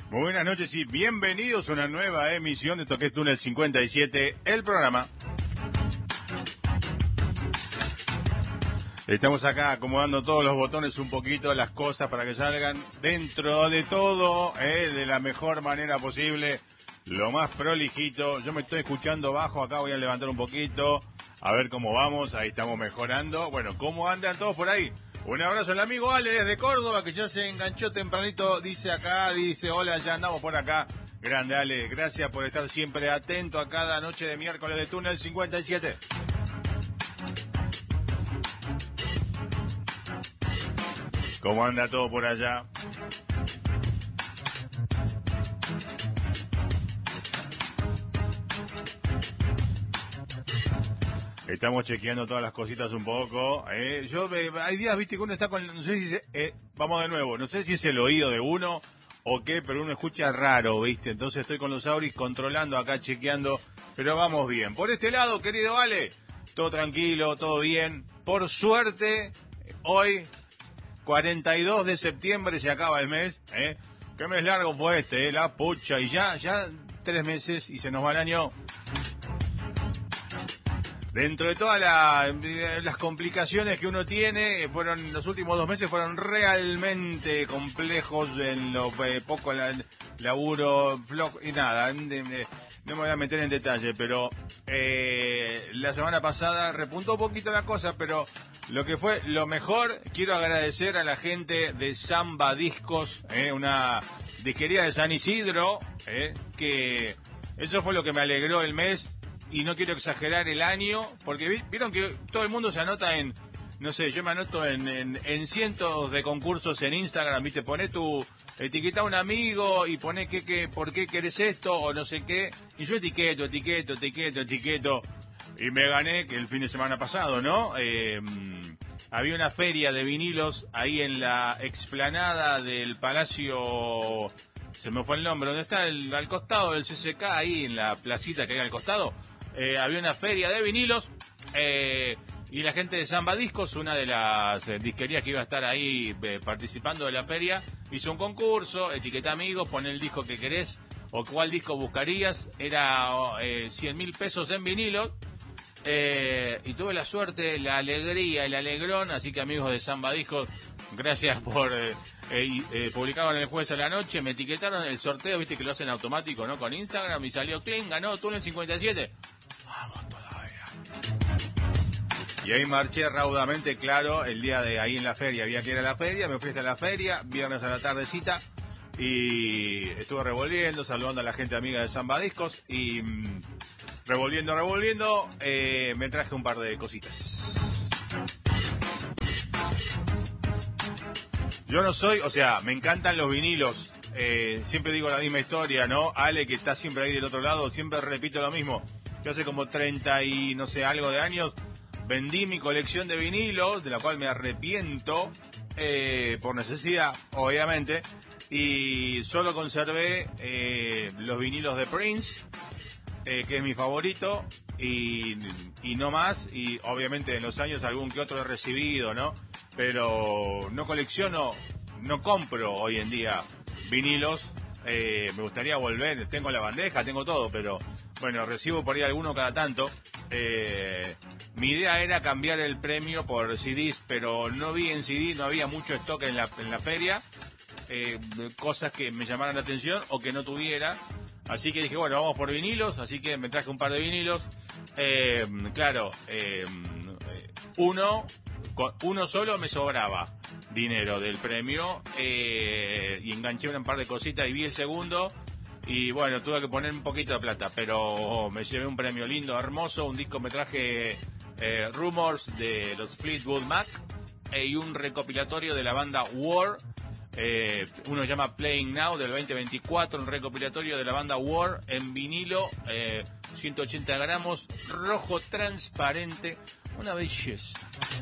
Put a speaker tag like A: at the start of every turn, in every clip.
A: Muy buenas noches y bienvenidos a una nueva emisión de Toque Túnel 57, el programa. Estamos acá acomodando todos los botones un poquito, las cosas para que salgan dentro de todo, de la mejor manera posible, lo más prolijito. Yo me estoy escuchando bajo, acá voy a levantar un poquito, a ver cómo vamos, ahí estamos mejorando. Bueno, ¿cómo andan todos por ahí? Un abrazo al amigo Ale desde Córdoba, que ya se enganchó tempranito, dice hola, ya andamos por acá. Grande Ale, gracias por estar siempre atento a cada noche de miércoles de Túnel 57. ¿Cómo anda todo por allá? Estamos chequeando todas las cositas un poco. Hay días, viste, que uno está con, no sé si vamos de nuevo, no sé si es el oído de uno o qué, pero uno escucha raro, viste. Entonces estoy con los auris controlando acá, chequeando, pero vamos bien. Por este lado, querido Ale, todo tranquilo, todo bien. Por suerte, hoy, 42 de septiembre, se acaba el mes, ¿Qué mes largo fue este, la pucha? Y ya 3 meses y se nos va el año. Dentro de todas las complicaciones que uno tiene, los últimos 2 meses fueron realmente complejos en lo poco laburo, flojo y nada. No me voy a meter en detalle, pero la semana pasada repuntó un poquito la cosa, pero lo que fue lo mejor, quiero agradecer a la gente de Samba Discos, una disquería de San Isidro, que eso fue lo que me alegró el mes. Y no quiero exagerar el año, porque vieron que todo el mundo se anota no sé, yo me anoto en cientos de concursos en Instagram, viste, etiqueta a un amigo y poné por qué querés esto o no sé qué, y yo etiqueto, y me gané que el fin de semana pasado, ¿no? Había una feria de vinilos ahí en la explanada del Palacio, se me fue el nombre, ¿dónde está? Al costado del CCK, ahí en la placita que hay al costado. Había una feria de vinilos y la gente de Samba Discos, una de las disquerías que iba a estar ahí participando de la feria, hizo un concurso, etiqueta amigos, pon el disco que querés o cuál disco buscarías, era 100.000 pesos en vinilos, y tuve la suerte, la alegría, el alegrón, así que amigos de Samba Discos, gracias por publicaron el jueves a la noche, me etiquetaron el sorteo, viste que lo hacen automático, ¿no? Con Instagram, y salió clean, ganó Túnel 57. Vamos todavía. Y ahí marché raudamente, claro, el día de ahí en la feria, había que ir a la feria, me fui hasta la feria, viernes a la tardecita, y estuve revolviendo, saludando a la gente amiga de Samba Discos, y revolviendo, me traje un par de cositas. Yo no soy, me encantan los vinilos, siempre digo la misma historia, ¿no? Ale, que está siempre ahí del otro lado, siempre repito lo mismo. Yo hace como 30 y no sé, algo de años, vendí mi colección de vinilos, de la cual me arrepiento, por necesidad, obviamente, y solo conservé los vinilos de Prince, que es mi favorito, y no más, y obviamente en los años algún que otro he recibido, ¿no? Pero no colecciono, no compro hoy en día vinilos, me gustaría volver, tengo la bandeja, tengo todo, pero bueno, recibo por ahí alguno cada tanto. Mi idea era cambiar el premio por CDs, pero no vi en CD, no había mucho stock en la feria, cosas que me llamaran la atención o que no tuviera. Así que dije, bueno, vamos por vinilos, así que me traje un par de vinilos. Claro, uno solo me sobraba dinero del premio, y enganché un par de cositas y vi el segundo. Y bueno, tuve que poner un poquito de plata, pero me llevé un premio lindo, hermoso. Un disco me traje Rumors de los Fleetwood Mac, y un recopilatorio de la banda War. Uno se llama Playing Now del 2024, un recopilatorio de la banda War en vinilo, 180 gramos, rojo transparente, una belleza.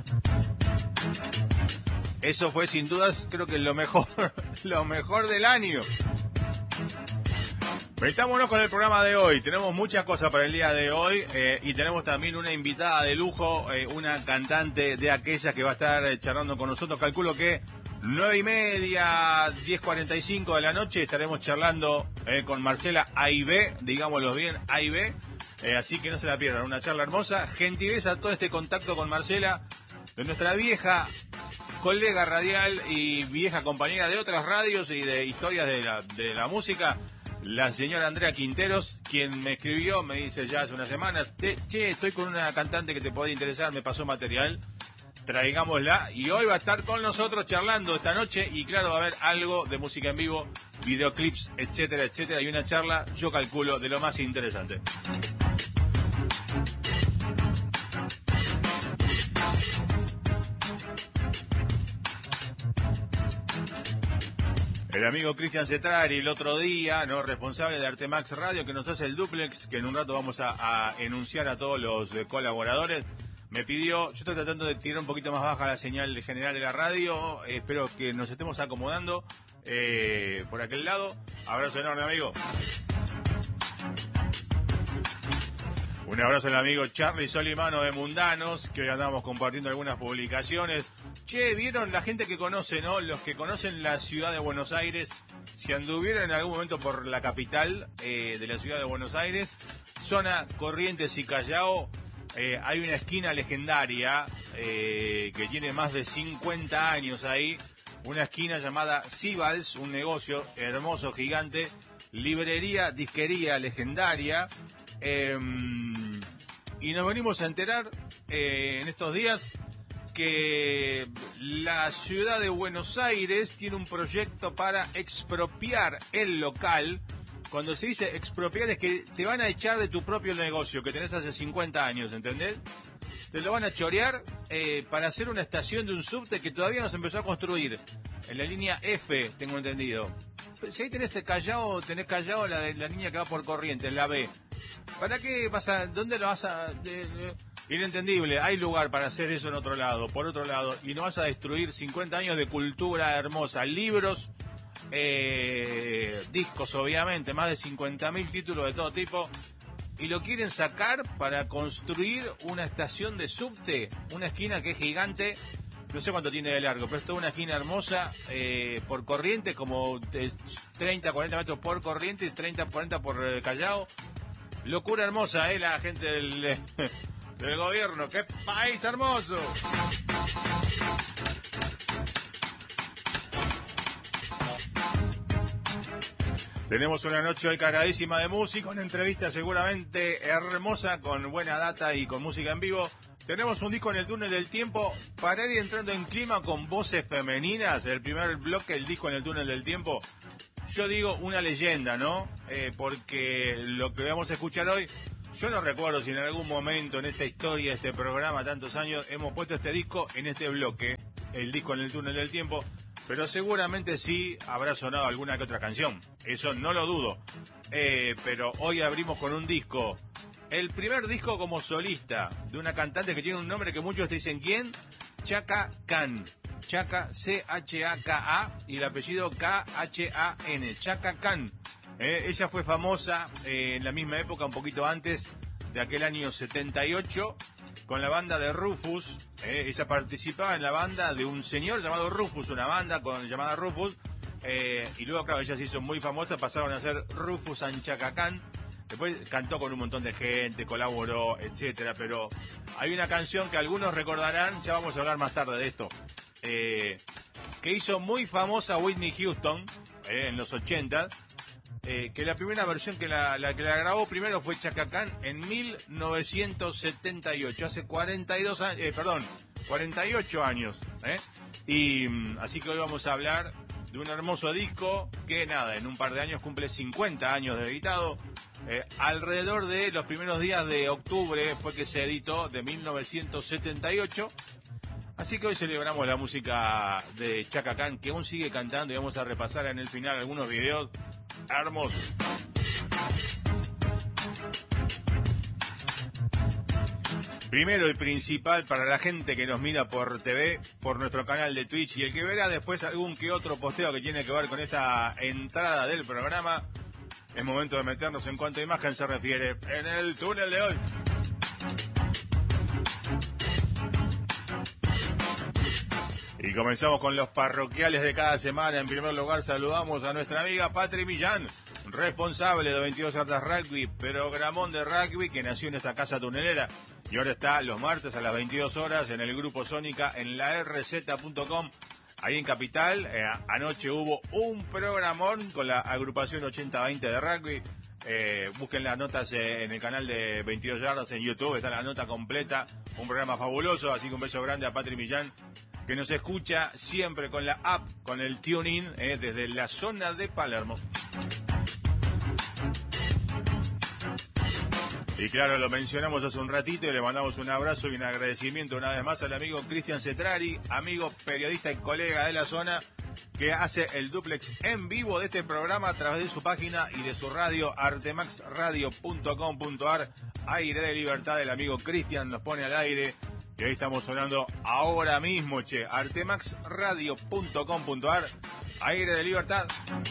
A: Eso fue sin dudas, creo que lo mejor del año. Metámonos con el programa de hoy. Tenemos muchas cosas para el día de hoy y tenemos también una invitada de lujo, una cantante de aquellas que va a estar charlando con nosotros. Calculo que 9:30, 10:45 de la noche estaremos charlando con Marcela A y B, digámoslo bien, A y B. Así que no se la pierdan, una charla hermosa. Gentileza todo este contacto con Marcela, de nuestra vieja colega radial y vieja compañera de otras radios y de historias de la música, la señora Andrea Quinteros, quien me escribió, me dice ya hace unas semanas, che, estoy con una cantante que te puede interesar, me pasó material, traigámosla, y hoy va a estar con nosotros charlando esta noche, y claro, va a haber algo de música en vivo, videoclips, etcétera, etcétera, y una charla, yo calculo, de lo más interesante. El amigo Cristian Cetrari, el otro día, no responsable de Artemax Radio, que nos hace el duplex, que en un rato vamos a enunciar a todos los colaboradores, me pidió, yo estoy tratando de tirar un poquito más baja la señal general de la radio, espero que nos estemos acomodando por aquel lado. Abrazo enorme, amigo. Un abrazo al amigo Charlie Solimano de Mundanos, que hoy andamos compartiendo algunas publicaciones. Che, ¿vieron la gente que conoce, no? Los que conocen la ciudad de Buenos Aires, si anduvieron en algún momento por la capital de la ciudad de Buenos Aires, zona Corrientes y Callao, hay una esquina legendaria que tiene más de 50 años ahí, una esquina llamada Sibals, un negocio hermoso, gigante, librería, disquería legendaria. Y nos venimos a enterar en estos días que la ciudad de Buenos Aires tiene un proyecto para expropiar el local. Cuando se dice expropiar es que te van a echar de tu propio negocio que tenés hace 50 años, ¿entendés? Te lo van a chorear para hacer una estación de un subte que todavía no se empezó a construir. En la línea F, tengo entendido. Si ahí tenés Callao la línea que va por Corrientes, la B. ¿Para qué vas a...? ¿Dónde lo vas a...? Inentendible, hay lugar para hacer eso en otro lado, por otro lado, y no vas a destruir 50 años de cultura hermosa, libros, discos obviamente, más de 50.000 títulos de todo tipo, y lo quieren sacar para construir una estación de subte, una esquina que es gigante, no sé cuánto tiene de largo, pero es toda una esquina hermosa, por Corrientes, como 30, 40 metros por Corrientes, 30, 40 por Callao. Locura hermosa, la gente del gobierno. ¡Qué país hermoso! Tenemos una noche hoy cargadísima de música, una entrevista seguramente hermosa, con buena data y con música en vivo. Tenemos un disco en el túnel del tiempo para ir entrando en clima con voces femeninas. El primer bloque, el disco en el túnel del tiempo. Yo digo una leyenda, ¿no? Porque lo que vamos a escuchar hoy, yo no recuerdo si en algún momento en esta historia, este programa, tantos años, hemos puesto este disco en este bloque, el disco en el túnel del tiempo, pero seguramente sí habrá sonado alguna que otra canción, eso no lo dudo. Pero hoy abrimos con un disco, el primer disco como solista de una cantante que tiene un nombre que muchos te dicen ¿quién? Chaka Khan. Chaka, C-H-A-K-A, y el apellido K-H-A-N, Chaka Khan. Ella fue famosa en la misma época, un poquito antes de aquel año 78, con la banda de Rufus. Ella participaba en la banda de un señor llamado Rufus, una banda llamada Rufus, y luego, claro, ella se hizo muy famosa, pasaron a ser Rufus and Chaka Khan. Después cantó con un montón de gente, colaboró, etcétera, pero hay una canción que algunos recordarán, ya vamos a hablar más tarde de esto, que hizo muy famosa Whitney Houston en los 80, que la primera versión que la grabó primero fue Chaka Khan en 1978, hace 48 años, y así que hoy vamos a hablar de un hermoso disco que nada, en un par de años cumple 50 años de editado. Alrededor de los primeros días de octubre fue que se editó, de 1978. Así que hoy celebramos la música de Chaka Khan, que aún sigue cantando, y vamos a repasar en el final algunos videos hermosos. Primero y principal para la gente que nos mira por TV, por nuestro canal de Twitch, y el que verá después algún que otro posteo que tiene que ver con esta entrada del programa, es momento de meternos en cuanto a imagen se refiere en el túnel de hoy. Y comenzamos con los parroquiales de cada semana. En primer lugar, saludamos a nuestra amiga Patri Millán, responsable de 22 Yardas Rugby, programón de rugby que nació en esta casa tunelera y ahora está los martes a las 22 horas en el Grupo Sónica en la rz.com, ahí en Capital. Anoche hubo un programón con la agrupación 80-20 de rugby. Busquen las notas en el canal de 22 Yardas en YouTube, está la nota completa, un programa fabuloso, así que un beso grande a Patri Millán, que nos escucha siempre con la app, con el TuneIn, desde la zona de Palermo. Y claro, lo mencionamos hace un ratito y le mandamos un abrazo y un agradecimiento una vez más al amigo Cristian Cetrari, amigo periodista y colega de la zona, que hace el duplex en vivo de este programa a través de su página y de su radio, artemaxradio.com.ar. Aire de Libertad, el amigo Cristian nos pone al aire. Y ahí estamos sonando ahora mismo, artemaxradio.com.ar, Aire de Libertad.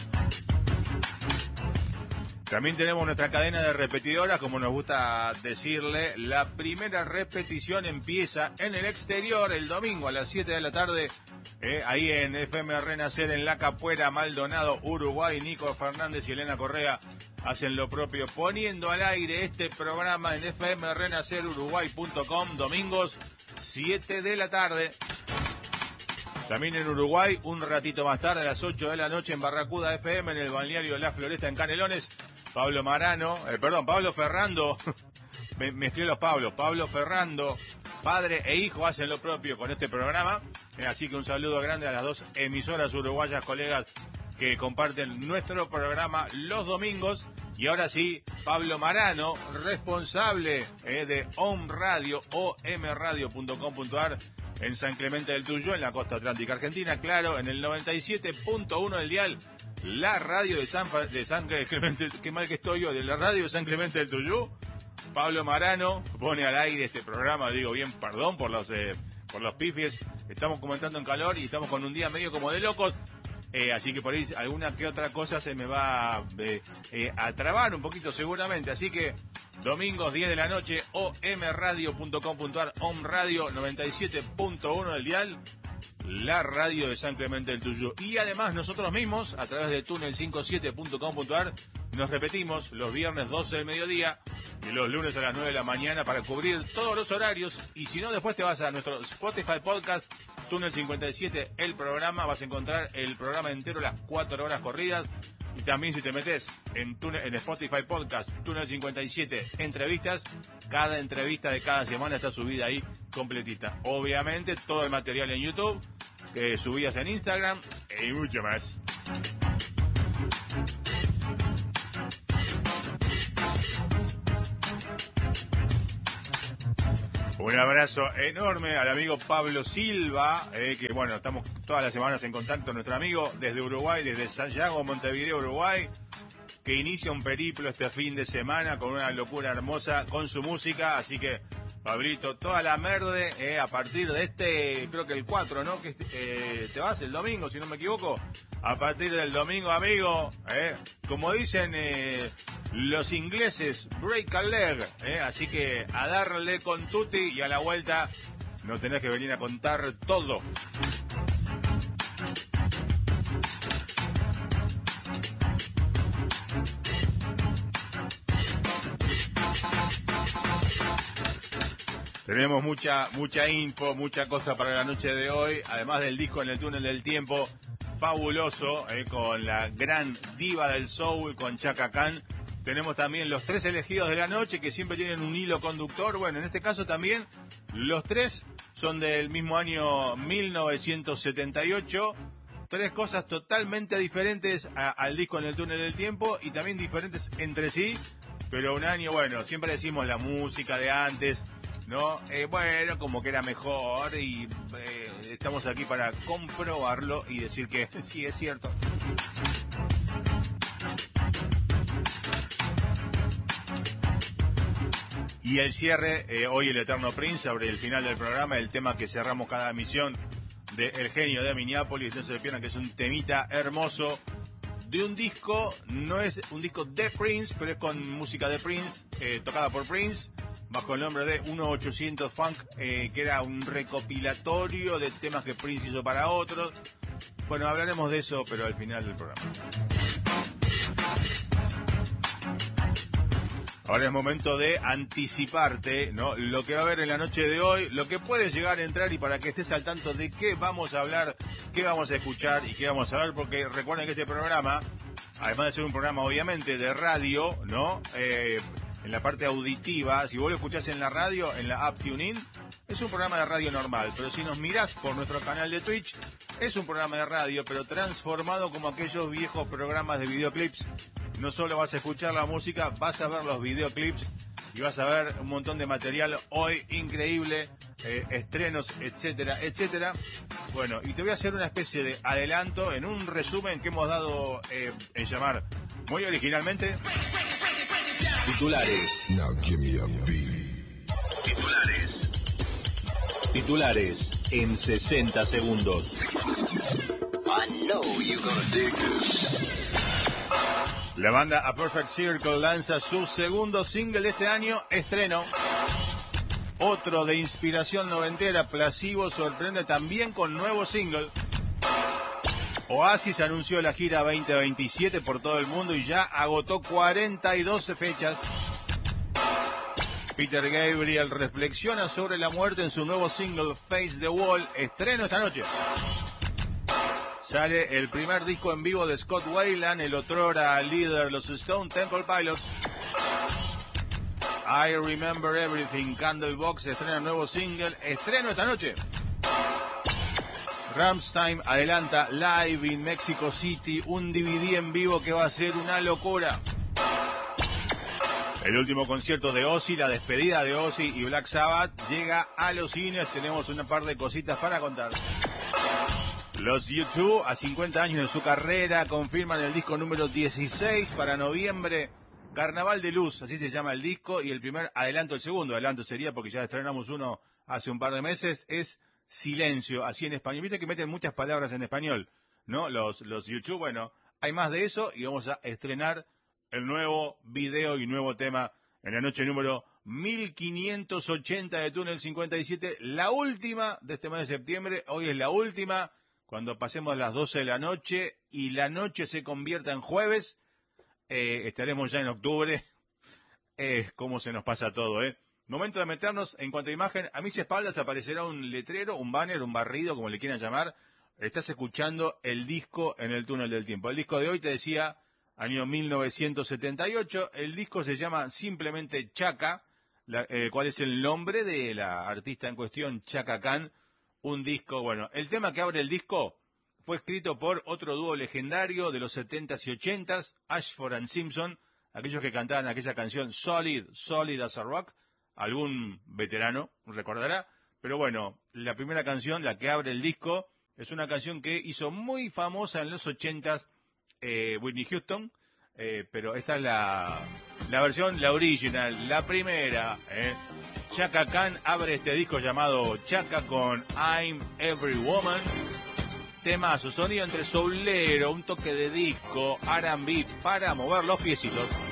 A: También tenemos nuestra cadena de repetidoras, como nos gusta decirle. La primera repetición empieza en el exterior el domingo a las 7 de la tarde, ahí en FM Renacer en La Capuera, Maldonado, Uruguay. Nico Fernández y Elena Correa hacen lo propio, poniendo al aire este programa en fmrenaceruruguay.com, domingos 7 de la tarde. También en Uruguay, un ratito más tarde, a las 8 de la noche, en Barracuda FM, en el balneario La Floresta, en Canelones, Pablo Ferrando, me mezclé los Pablos, Pablo Ferrando, padre e hijo, hacen lo propio con este programa. Así que un saludo grande a las dos emisoras uruguayas, colegas, que comparten nuestro programa los domingos. Y ahora sí, Pablo Marano, responsable de OM Radio, omradio.com.ar, en San Clemente del Tuyú, en la costa atlántica argentina, claro, en el 97.1 del dial, la radio de San Clemente, qué mal que estoy yo, de la radio de San Clemente del Tuyú. Pablo Marano pone al aire este programa, digo bien, perdón por los pifies, estamos comentando en calor y estamos con un día medio como de locos. Así que por ahí alguna que otra cosa se me va a trabar un poquito seguramente. Así que domingos 10 de la noche, omradio.com.ar, omradio 97.1 del dial, la radio de San Clemente del Tuyú. Y además nosotros mismos, a través de tunnel57.com.ar, nos repetimos los viernes 12 del mediodía y los lunes a las 9 de la mañana para cubrir todos los horarios. Y si no, después te vas a nuestro Spotify Podcast, Túnel 57, el programa, vas a encontrar el programa entero, las 4 horas corridas. Y también si te metes en Spotify Podcast, Túnel 57, entrevistas, cada entrevista de cada semana está subida ahí completita. Obviamente todo el material en YouTube, subidas en Instagram y mucho más. Un abrazo enorme al amigo Pablo Silva, que bueno, estamos todas las semanas en contacto, nuestro amigo desde Uruguay, desde Santiago, Montevideo, Uruguay, que inicia un periplo este fin de semana con una locura hermosa con su música. Así que, Pablito, toda la merde, a partir de creo que el 4, ¿no? Que te vas el domingo, si no me equivoco. A partir del domingo, amigo, como dicen los ingleses, break a leg, así que a darle con tutti y a la vuelta no tenés que venir a contar todo. Tenemos mucha info, mucha cosa para la noche de hoy, además del disco En el Túnel del Tiempo, fabuloso, con la gran diva del soul, con Chaka Khan. Tenemos también los 3 elegidos de la noche, que siempre tienen un hilo conductor. Bueno, en este caso también los 3 son del mismo año 1978. 3 cosas totalmente diferentes al disco En el Túnel del Tiempo y también diferentes entre sí. Pero un año, bueno, siempre decimos la música de antes, ¿no? Bueno, como que era mejor y estamos aquí para comprobarlo y decir que sí es cierto. Y el cierre, hoy el Eterno Prince, sobre el final del programa, el tema que cerramos cada emisión de El Genio de Minneapolis, no se le pierdan que es un temita hermoso de un disco, no es un disco de Prince, pero es con música de Prince, tocada por Prince, bajo el nombre de 1800 Funk, que era un recopilatorio de temas que Prince hizo para otros. Bueno, hablaremos de eso, pero al final del programa. Ahora es momento de anticiparte, ¿no? Lo que va a haber en la noche de hoy, lo que puede llegar a entrar y para que estés al tanto de qué vamos a hablar, qué vamos a escuchar y qué vamos a ver, porque recuerden que este programa, además de ser un programa obviamente de radio, ¿no? En la parte auditiva, si vos lo escuchás en la radio, en la app TuneIn, es un programa de radio normal, pero si nos mirás por nuestro canal de Twitch, es un programa de radio, pero transformado como aquellos viejos programas de videoclips. No solo vas a escuchar la música, vas a ver los videoclips y vas a ver un montón de material hoy increíble, estrenos, etcétera, etcétera. Bueno, y te voy a hacer una especie de adelanto en un resumen que hemos dado en llamar muy originalmente
B: Titulares.
C: Now give me a beat.
B: Titulares en 60 segundos.
C: I know you're gonna dig this.
A: La banda A Perfect Circle lanza su segundo single de este año, estreno. Otro de inspiración noventera, Placebo, sorprende también con nuevo single. Oasis anunció la gira 2027 por todo el mundo y ya agotó 42 fechas. Peter Gabriel reflexiona sobre la muerte en su nuevo single Face the Wall, estreno esta noche. Sale el primer disco en vivo de Scott Weiland, el otrora líder de los Stone Temple Pilots. I Remember Everything, Candlebox estrena nuevo single, estreno esta noche. Rammstein adelanta Live in Mexico City, un DVD en vivo que va a ser una locura. El último concierto de Ozzy, la despedida de Ozzy y Black Sabbath llega a los cines. Tenemos una par de cositas para contar. Los U2, a 50 años de su carrera, confirman el disco número 16 para noviembre. Carnaval de Luz, así se llama el disco, y el primer adelanto, el segundo adelanto sería, porque ya estrenamos uno hace un par de meses, es Silencio, así en español. Viste que meten muchas palabras en español, ¿no? Los U2, bueno, hay más de eso y vamos a estrenar el nuevo video y nuevo tema en la noche número 1580 de Túnel 57, la última de este mes de septiembre. Hoy es la última. Cuando pasemos las 12 de la noche y la noche se convierta en jueves, estaremos ya en octubre. Cómo se nos pasa todo, ¿eh? Momento de meternos en cuanto a imagen. A mis espaldas aparecerá un letrero, un banner, un barrido, como le quieran llamar. Estás escuchando el disco en el túnel del tiempo. El disco de hoy, te decía, año 1978. El disco se llama simplemente Chaka, cuál es el nombre de la artista en cuestión, Chaka Khan. Un disco, bueno, el tema que abre el disco fue escrito por otro dúo legendario de los 70s y 80s, Ashford and Simpson, aquellos que cantaban aquella canción Solid as a Rock. Algún veterano recordará, pero bueno, la primera canción, la que abre el disco, es una canción que hizo muy famosa en los 80s Whitney Houston, pero esta es la versión, la original, la primera. Chaka Khan abre este disco llamado Chaka con I'm Every Woman. Temazo, sonido entre soulero, un toque de disco, R&B para mover los piecitos.